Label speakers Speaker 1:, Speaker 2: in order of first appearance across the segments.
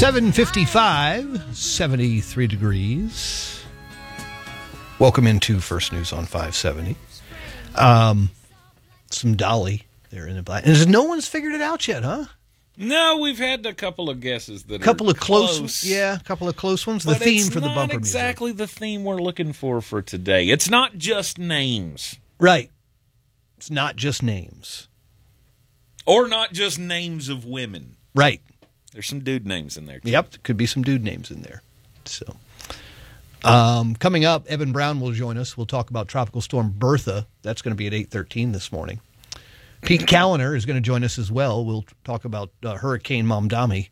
Speaker 1: 7:55, 73 degrees. Welcome into First News on 570. Some Dolly there in the black. And no one's figured it out yet, huh?
Speaker 2: No, we've had a couple of guesses that
Speaker 1: couple
Speaker 2: are
Speaker 1: of close. Yeah, a couple of close ones. The
Speaker 2: but
Speaker 1: theme for the bumper
Speaker 2: music. It's not exactly the theme we're looking for today. It's not just names.
Speaker 1: Right. It's not just names.
Speaker 2: Or not just names of women.
Speaker 1: Right.
Speaker 2: There's some dude names in there, too.
Speaker 1: Yep, there could be some dude names in there. So, coming up, Evan Brown will join us. We'll talk about Tropical Storm Bertha. That's going to be at 8:13 this morning. Pete Callender is going to join us as well. We'll talk about Hurricane Mamdani,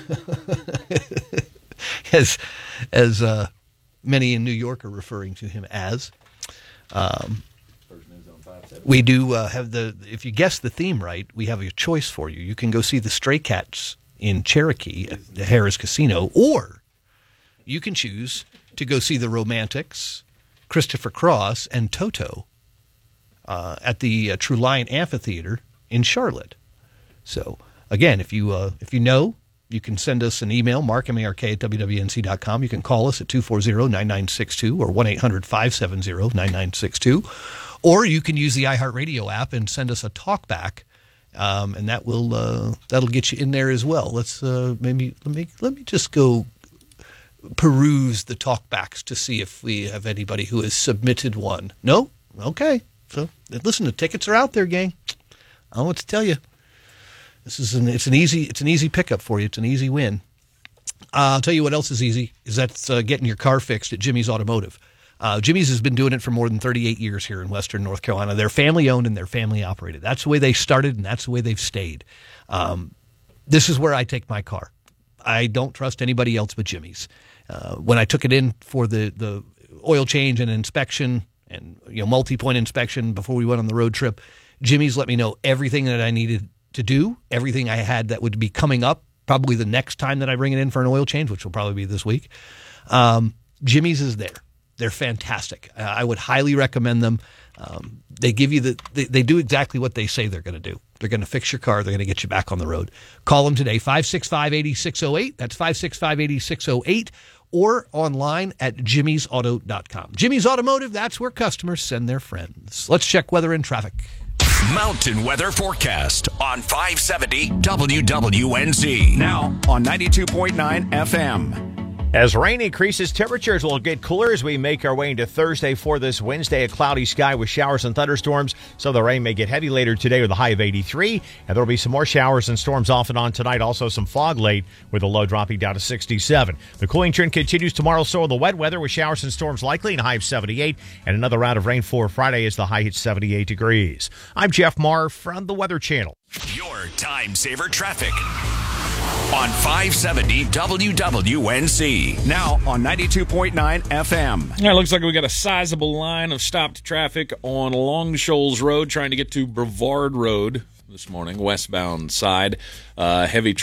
Speaker 1: as many in New York are referring to him as. We do have if you guess the theme right, we have a choice for you. You can go see the Stray Cats in Cherokee at the Harrah's Casino, or you can choose to go see the Romantics, Christopher Cross, and Toto at the True Lion Amphitheater in Charlotte. So, again, if you know, you can send us an email, mark@WWNC.com. You can call us at 240-9962 or 1-800-570-9962. Or you can use the iHeartRadio app and send us a talkback, and that'll get you in there as well. Let's let me just go peruse the talkbacks to see if we have anybody who has submitted one. No? Okay. So listen, the tickets are out there, gang. I don't know what to tell you. It's an easy pickup for you. It's an easy win. I'll tell you what else is easy is that's getting your car fixed at Jimmy's Automotive. Jimmy's has been doing it for more than 38 years here in Western North Carolina. They're family owned and they're family operated. That's the way they started and that's the way they've stayed. This is where I take my car. I don't trust anybody else but Jimmy's. When I took it in for the oil change and inspection and multi-point inspection before we went on the road trip, Jimmy's let me know everything that I needed to do, everything I had that would be coming up probably the next time that I bring it in for an oil change, which will probably be this week. Jimmy's is there. They're fantastic. I would highly recommend them. They give you they do exactly what they say they're going to do. They're going to fix your car. They're going to get you back on the road. Call them today, 565-8608. That's 565-8608. Or online at jimmysauto.com. Jimmy's Automotive, that's where customers send their friends. Let's check weather and traffic.
Speaker 3: Mountain Weather Forecast on 570 WWNZ. Now on 92.9 FM.
Speaker 4: As rain increases, temperatures will get cooler as we make our way into Thursday. For this Wednesday, a cloudy sky with showers and thunderstorms. So the rain may get heavy later today with a high of 83. And there will be some more showers and storms off and on tonight. Also some fog late with a low dropping down to 67. The cooling trend continues tomorrow. So will the wet weather with showers and storms likely and a high of 78. And another round of rain for Friday as the high hits 78 degrees. I'm Jeff Marr from the Weather Channel.
Speaker 3: Your time saver traffic on 570 WWNC. Now on 92.9 FM.
Speaker 2: Yeah, it looks like we got a sizable line of stopped traffic on Long Shoals Road trying to get to Brevard Road this morning, westbound side. Heavy